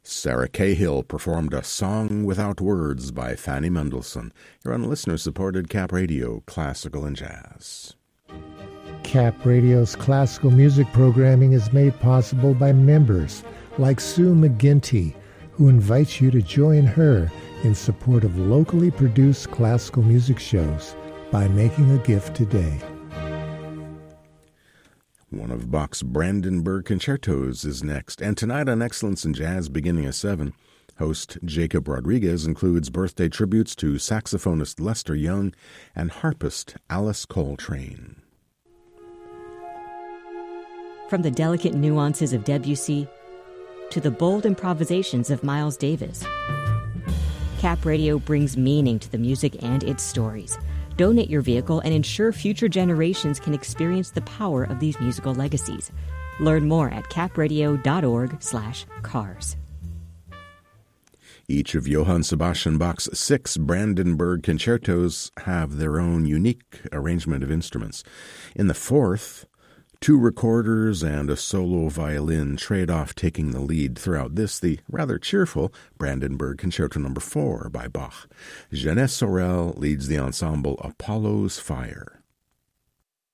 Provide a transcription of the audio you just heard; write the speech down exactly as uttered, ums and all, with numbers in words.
Sarah Cahill performed a Song Without Words by Fanny Mendelssohn. You're on listener-supported Cap Radio, Classical and Jazz. Cap Radio's classical music programming is made possible by members like Sue McGinty, who invites you to join her in support of locally produced classical music shows by making a gift today. One of Bach's Brandenburg Concertos is next, and tonight on Excellence in Jazz beginning at seven, host Jacob Rodriguez includes birthday tributes to saxophonist Lester Young and harpist Alice Coltrane. From the delicate nuances of Debussy to the bold improvisations of Miles Davis, Cap Radio brings meaning to the music and its stories. Donate your vehicle and ensure future generations can experience the power of these musical legacies. Learn more at capradio.org slash cars. Each of Johann Sebastian Bach's six Brandenburg concertos have their own unique arrangement of instruments. In the fourth, two recorders and a solo violin trade off taking the lead throughout this, the rather cheerful Brandenburg Concerto Number four by Bach. Jeunesse Sorel leads the ensemble Apollo's Fire.